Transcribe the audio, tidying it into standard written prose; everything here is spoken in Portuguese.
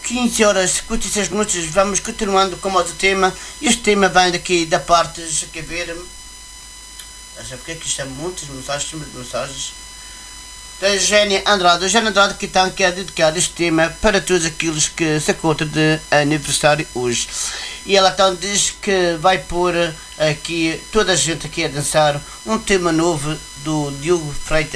15 horas e 56 minutos, vamos continuando com outro tema. Este tema vem daqui da parte, deixa aqui ver, acho que aqui está muitas mensagens, cima de mensagens, da Eugénia Andrade. Eugénia Andrade que está aqui a dedicar este tema para todos aqueles que se encontram de aniversário hoje. E ela então diz que vai pôr aqui, toda a gente aqui a dançar, um tema novo do Diogo Freitas.